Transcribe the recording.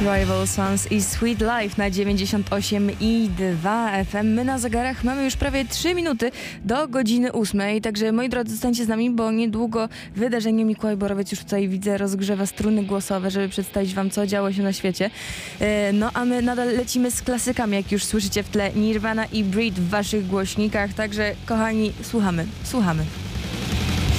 Rival Sons i Sweet Life na 98,2 FM. My na zegarach mamy już prawie 3 minuty do godziny 8. Także moi drodzy, zostańcie z nami, bo niedługo wydarzenie Mikołaj Borowiec już tutaj widzę rozgrzewa struny głosowe, żeby przedstawić wam, co działo się na świecie. No a my nadal lecimy z klasykami, jak już słyszycie w tle, Nirvana i Breed w waszych głośnikach. Także kochani, słuchamy.